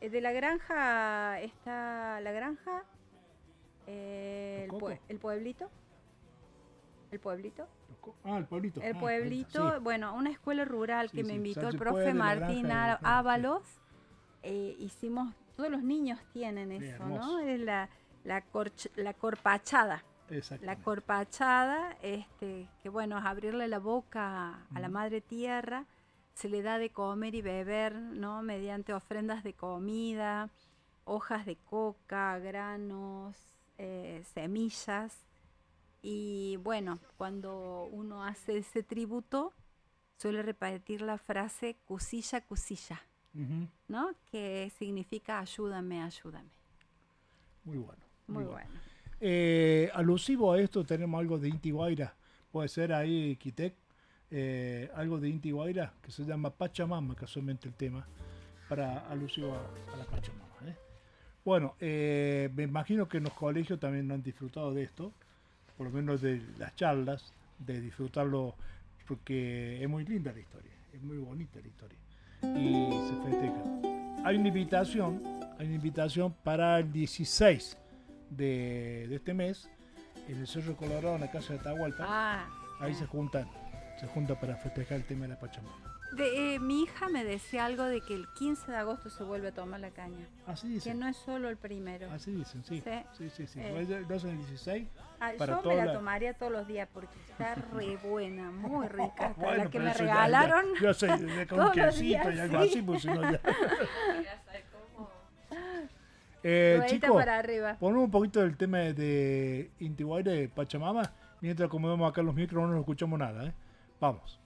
De la granja está la granja, el pueblito. El pueblito. El pueblito. El pueblito, Sí. bueno, una escuela rural que me invitó el Salle profe Pueblo, la Martín granja de- Ábalos. Hicimos, todos los niños tienen eso, hermoso. ¿no? Es la corpachada. La Exactamente. corpachada, que bueno, es abrirle la boca a la madre tierra, se le da de comer y beber, ¿no? Mediante ofrendas de comida, hojas de coca, granos, semillas. Y bueno, cuando uno hace ese tributo, suele repetir la frase cusilla, cusilla, Ujú. ¿no? Que significa ayúdame, ayúdame. Muy bueno. Muy bueno. Alusivo a esto tenemos algo de Inti Guaira. Puede ser ahí, Quitec, algo de Inti Guaira que se llama Pachamama, casualmente el tema, para alusivo a la Pachamama. Bueno, me imagino que en los colegios también no han disfrutado de esto, por lo menos de las charlas, de disfrutarlo, porque es muy linda la historia, es muy bonita la historia y se festeja. Hay una invitación para el 16 de este mes en el Cerro Colorado, en la casa de Atahualpa. Ahí se juntan para festejar el tema de la Pachamama. Mi hija me decía algo de que el 15 de agosto se vuelve a tomar la caña. Así Que dicen. no es solo el primero. Así dicen, sí. Sí. Lo hacen el 16. Yo me la tomaría todos los días porque está re buena, muy rica. Bueno, la que pero me eso regalaron. Yo sé, con un quesito y algo así, pues si no ya. Chicos, para arriba. ponemos un poquito del tema de Inti Guaira de Pachamama. Mientras acomodamos acá los micros no nos escuchamos nada. Vamos.